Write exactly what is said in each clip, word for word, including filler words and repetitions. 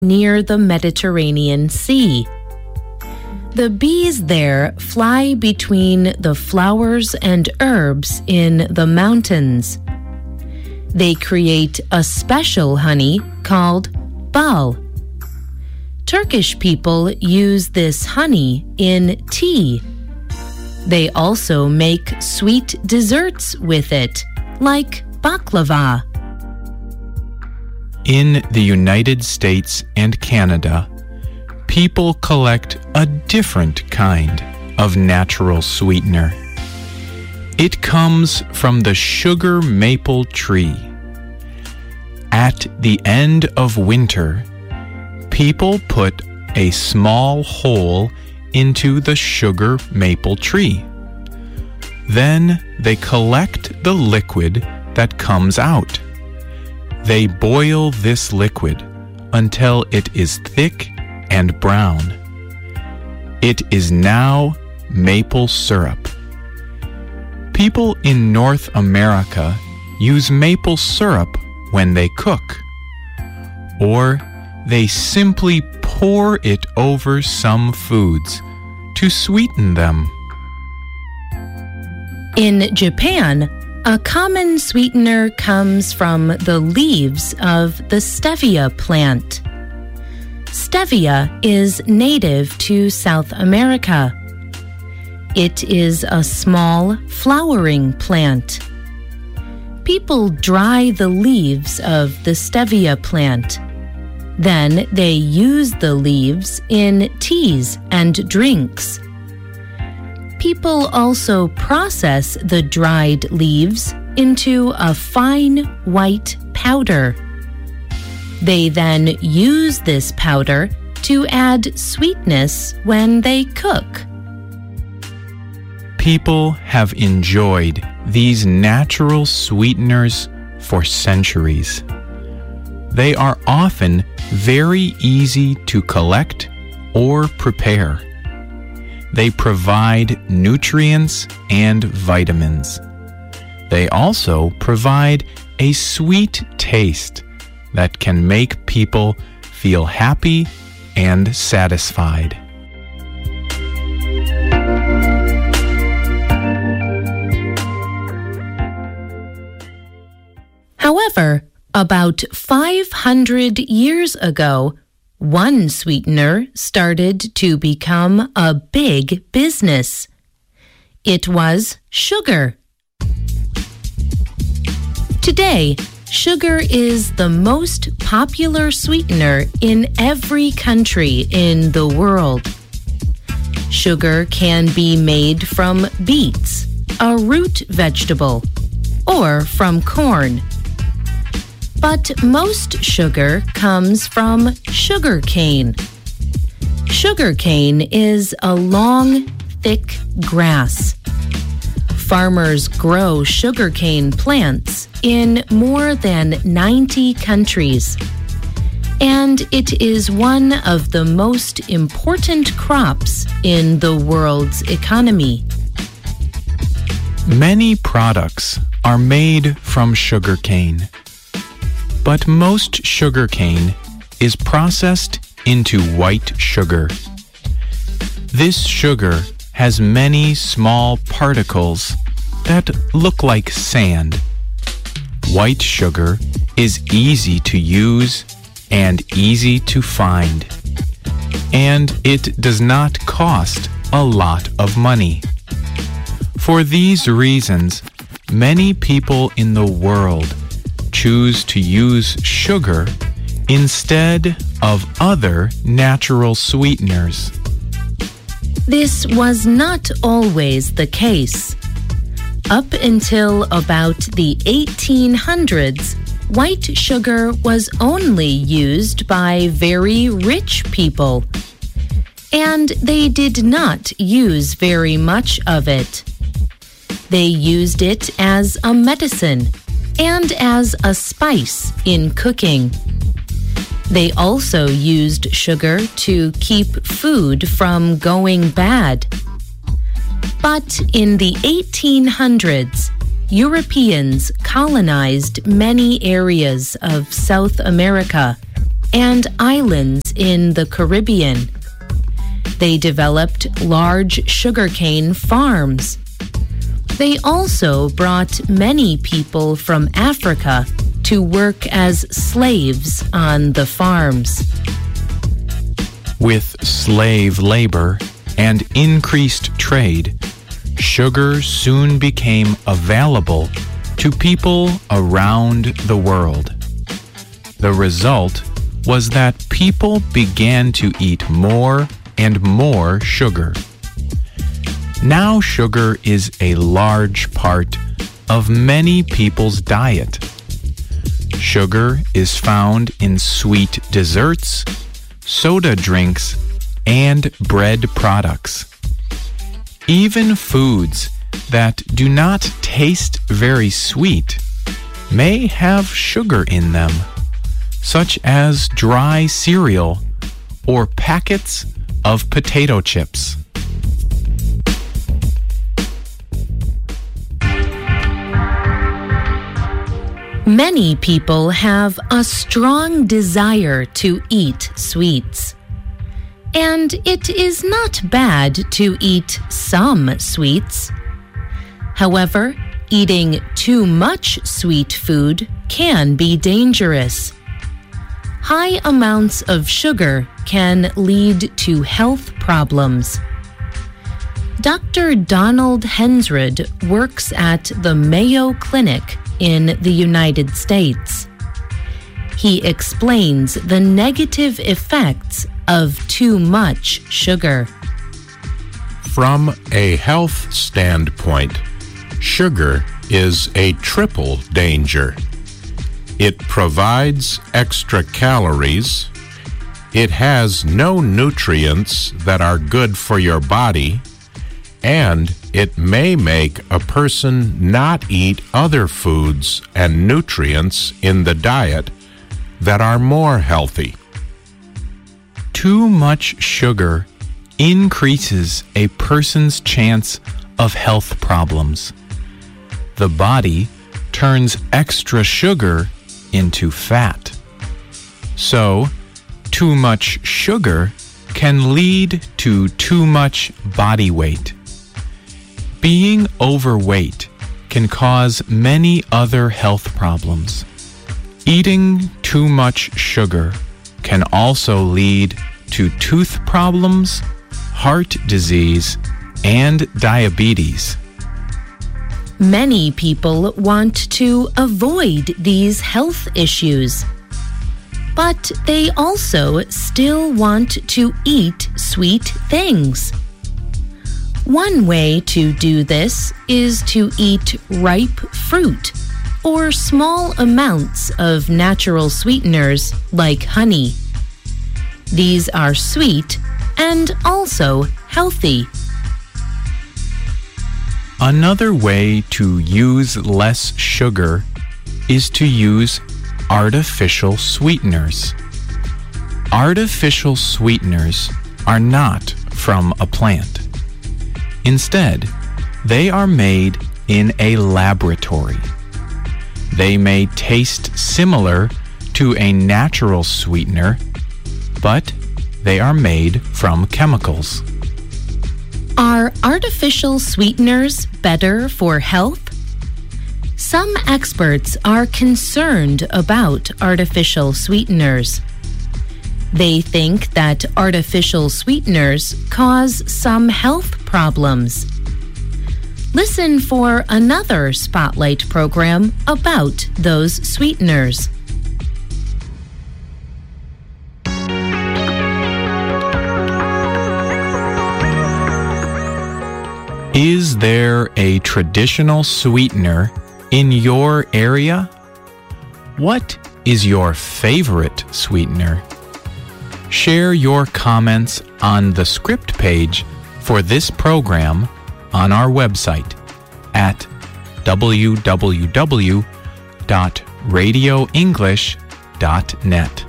near the Mediterranean Sea. The bees there fly between the flowers and herbs in the mountains. They create a special honey called bal. Turkish people use this honey in tea. They also make sweet desserts with it, like baklava. In the United States and Canada, people collect a different kind of natural sweetener. It comes from the sugar maple tree. At the end of winter, people put a small hole into the sugar maple tree. Then they collect the liquid that comes out. They boil this liquid until it is thick and brown. It is now maple syrup. People in North America use maple syrup when they cook, or they simply pour it over some foods to sweeten them. In Japan, a common sweetener comes from the leaves of the stevia plant. Stevia is native to South America. It is a small, flowering plant. People dry the leaves of the stevia plant. Then they use the leaves in teas and drinks. People also process the dried leaves into a fine white powder. They then use this powder to add sweetness when they cook. People have enjoyed these natural sweeteners for centuries. They are often very easy to collect or prepare. They provide nutrients and vitamins. They also provide a sweet taste that can make people feel happy and satisfied. However, about five hundred years ago, one sweetener started to become a big business. It was sugar. Today, sugar is the most popular sweetener in every country in the world. Sugar can be made from beets, a root vegetable, or from corn. But most sugar comes from sugar cane. Sugar cane is a long, thick grass. Farmers grow sugarcane plants in more than ninety countries, and it is one of the most important crops in the world's economy. Many products are made from sugarcane, but most sugarcane is processed into white sugar. This sugar has many small particles that look like sand. White sugar is easy to use and easy to find, and it does not cost a lot of money. For these reasons, many people in the world choose to use sugar instead of other natural sweeteners. This was not always the case. Up until about the eighteen hundreds, white sugar was only used by very rich people, and they did not use very much of it. They used it as a medicine and as a spice in cooking. They also used sugar to keep food from going bad. But in the eighteen hundreds, Europeans colonized many areas of South America, and islands in the Caribbean. They developed large sugarcane farms. They also brought many people from Africa to work as slaves on the farms. With slave labor and increased trade, sugar soon became available to people around the world. The result was that people began to eat more and more sugar. Now sugar is a large part of many people's diet. Sugar is found in sweet desserts, soda drinks, and bread products. Even foods that do not taste very sweet may have sugar in them, such as dry cereal or packets of potato chips. Many people have a strong desire to eat sweets. And it is not bad to eat some sweets. However, eating too much sweet food can be dangerous. High amounts of sugar can lead to health problems. Doctor Donald Hensrud works at the Mayo Clinic in the United States. He explains the negative effects of too much sugar. From a health standpoint, sugar is a triple danger. It provides extra calories, it has no nutrients that are good for your body, and it may make a person not eat other foods and nutrients in the diet that are more healthy. Too much sugar increases a person's chance of health problems. The body turns extra sugar into fat. So, too much sugar can lead to too much body weight. Being overweight can cause many other health problems. Eating too much sugar can also lead to tooth problems, heart disease, and diabetes. Many people want to avoid these health issues, but they also still want to eat sweet things. One way to do this is to eat ripe fruit or small amounts of natural sweeteners like honey. These are sweet and also healthy. Another way to use less sugar is to use artificial sweeteners. Artificial sweeteners are not from a plant. Instead, they are made in a laboratory. They may taste similar to a natural sweetener, but they are made from chemicals. Are artificial sweeteners better for health? Some experts are concerned about artificial sweeteners. They think that artificial sweeteners cause some health problems. Listen for another Spotlight program about those sweeteners. Is there a traditional sweetener in your area? What is your favorite sweetener? Share your comments on the script page for this program on our website at w w w dot radio english dot net.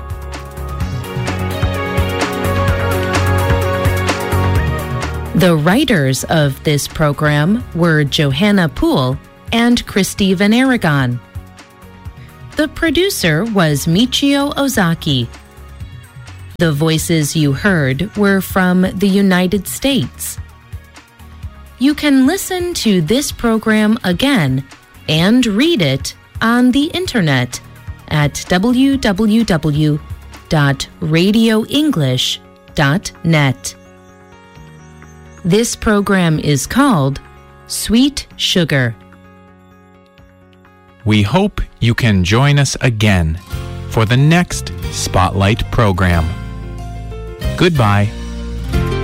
The writers of this program were Johanna Poole and Christy Van Aragon. The producer was Michio Ozaki. The voices you heard were from the United States. You can listen to this program again and read it on the internet at w w w dot radio english dot net. This program is called Sweet Sugar. We hope you can join us again for the next Spotlight program. Goodbye.